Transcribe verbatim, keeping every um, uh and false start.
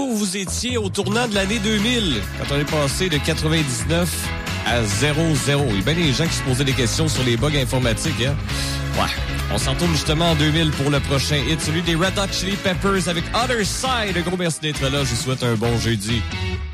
où vous étiez au tournant de l'année deux mille, quand on est passé de quatre-vingt-dix-neuf à zéro zéro. Il y a bien des gens qui se posaient des questions sur les bugs informatiques, hein? Ouais. On s'en tourne justement en deux mille pour le prochain hit, celui des Red Hot Chili Peppers avec Other Side. Un gros merci d'être là. Je vous souhaite un bon jeudi.